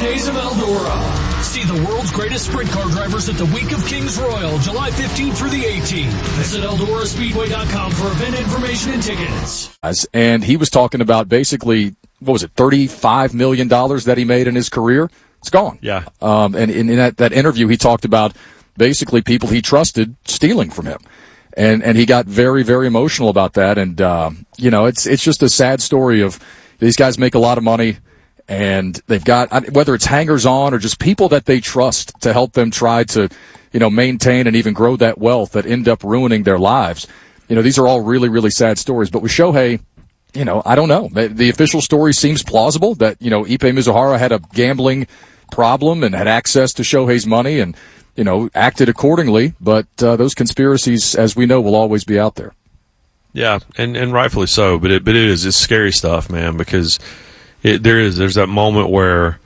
days of Eldora. See the world's greatest sprint car drivers at the Week of Kings Royal, July 15th through the 18th. Visit EldoraSpeedway.com for event information and tickets. And he was talking about basically, what was it, $35 million that he made in his career? It's gone. Yeah. And in that interview, he talked about basically people he trusted stealing from him. And he got very, very emotional about that. And, it's just a sad story of these guys make a lot of money. And they've got, whether it's hangers-on or just people that they trust to help them try to, maintain and even grow that wealth that end up ruining their lives. These are all really, really sad stories. But with Shohei, I don't know. The official story seems plausible that, Ipe Mizuhara had a gambling problem and had access to Shohei's money and, acted accordingly. But those conspiracies, as we know, will always be out there. Yeah, and rightfully so. But it's scary stuff, man, because there's that moment where,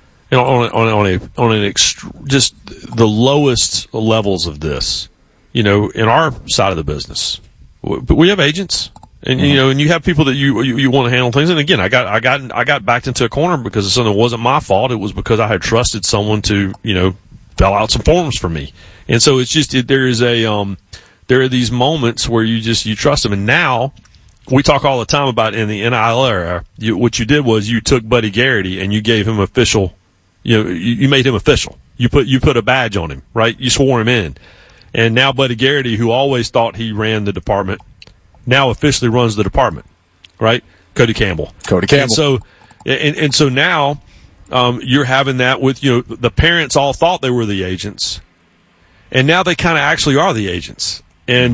just the lowest levels of this, in our side of the business, but we have agents, and and you have people that you want to handle things. And again, I got backed into a corner because something wasn't my fault. It was because I had trusted someone to fill out some forms for me. And so it's just there are these moments where you trust them. And now, we talk all the time about in the NIL era, what you did was you took Buddy Garrity and you gave him official, you made him official. You put a badge on him, right? You swore him in. And now Buddy Garrity, who always thought he ran the department, now officially runs the department, right? Cody Campbell. And so now, you're having that with, the parents all thought they were the agents. And now they kind of actually are the agents. And,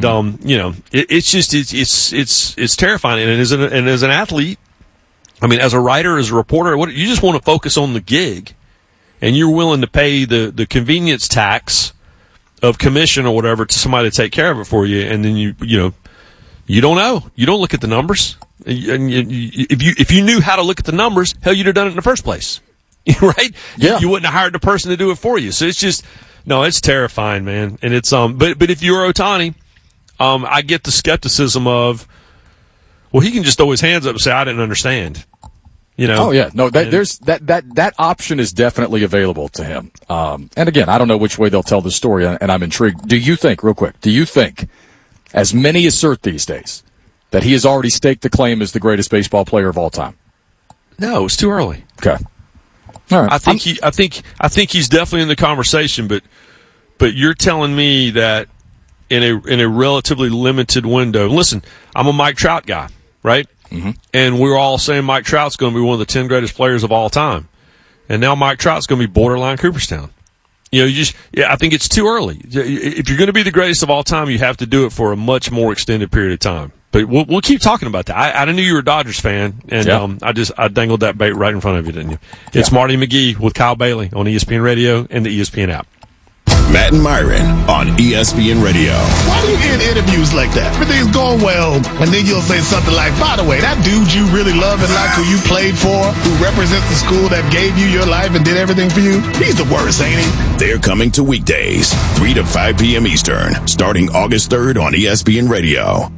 it's terrifying. And as an athlete, as a writer, as a reporter, you just want to focus on the gig, and you're willing to pay the convenience tax of commission or whatever to somebody to take care of it for you. And then you don't know. You don't look at the numbers. And if you knew how to look at the numbers, hell, you'd have done it in the first place. Right? Yeah. You wouldn't have hired the person to do it for you. So it's just, no, it's terrifying, man. And it's, but if you're Ohtani, I get the skepticism of, well, he can just throw his hands up and say, I didn't understand. Oh yeah, no, there's that option is definitely available to him. And again, I don't know which way they'll tell the story, and I'm intrigued. Do you think, as many assert these days, that he has already staked the claim as the greatest baseball player of all time? No, it's too early. Okay. All right. I think he's definitely in the conversation, but you're telling me that in a relatively limited window. Listen, I'm a Mike Trout guy, right? Mm-hmm. And we're all saying Mike Trout's going to be one of the 10 greatest players of all time. And now Mike Trout's going to be borderline Cooperstown. I think it's too early. If you're going to be the greatest of all time, you have to do it for a much more extended period of time. But we'll keep talking about that. I knew you were a Dodgers fan, and I dangled that bait right in front of you, didn't you? It's Marty McGee with Kyle Bailey on ESPN Radio and the ESPN app. Matt and Myron on ESPN Radio. Why do you end interviews like that? Everything's going well, and then you'll say something like, by the way, that dude you really love and like, who you played for, who represents the school that gave you your life and did everything for you, he's the worst, ain't he? They're coming to weekdays, 3 to 5 p.m. Eastern, starting August 3rd on ESPN Radio.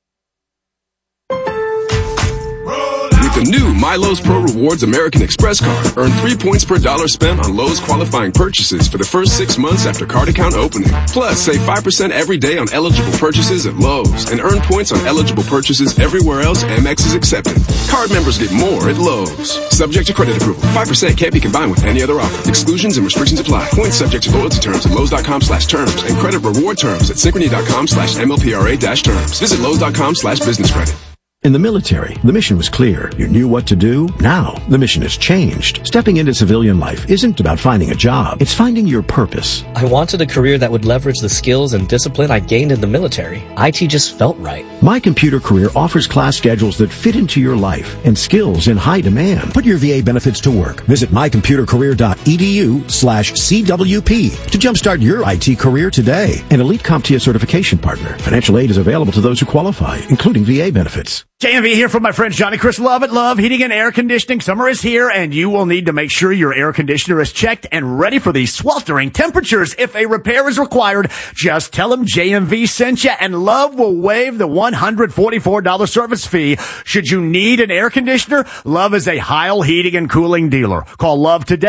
The new MyLowe's Pro Rewards American Express card. Earn 3 points per dollar spent on Lowe's qualifying purchases for the first 6 months after card account opening. Plus, save 5% every day on eligible purchases at Lowe's and earn points on eligible purchases everywhere else Amex is accepted. Card members get more at Lowe's. Subject to credit approval. 5% can't be combined with any other offer. Exclusions and restrictions apply. Points subject to loyalty terms at Lowe's.com/terms and credit reward terms at Synchrony.com/MLPRA-terms. Visit Lowe's.com/business credit. In the military, the mission was clear. You knew what to do. Now, the mission has changed. Stepping into civilian life isn't about finding a job. It's finding your purpose. I wanted a career that would leverage the skills and discipline I gained in the military. IT just felt right. My Computer Career offers class schedules that fit into your life and skills in high demand. Put your VA benefits to work. Visit mycomputercareer.edu/CWP to jumpstart your IT career today. An Elite CompTIA certification partner. Financial aid is available to those who qualify, including VA benefits. JMV here from my friend Johnny Chris Love at Love Heating and Air Conditioning. Summer is here, and you will need to make sure your air conditioner is checked and ready for these sweltering temperatures. If a repair is required, just tell them JMV sent you, and Love will waive the $144 service fee. Should you need an air conditioner, Love is a Heil Heating and Cooling dealer. Call Love today.